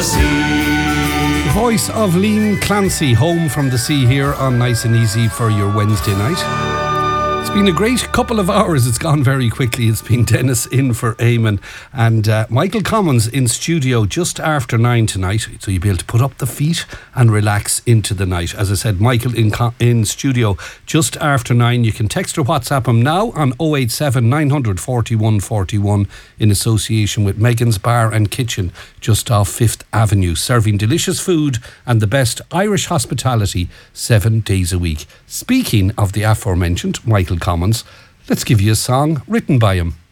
sea. Voice of Liam Clancy, Home from the Sea, here on Nice and Easy for your Wednesday night. It's been a great couple of hours. It's gone very quickly. It's been Dennis in for Eamon and Michael Commons in studio just after 9 tonight. So you'll be able to put up the feet and relax into the night. As I said, Michael in studio just after 9. You can text or WhatsApp him now on 087 900 41 41 in association with Megan's Bar and Kitchen just off 5th Avenue, serving delicious food and the best Irish hospitality 7 days a week. Speaking of the aforementioned Michael Commons, let's give you a song written by him.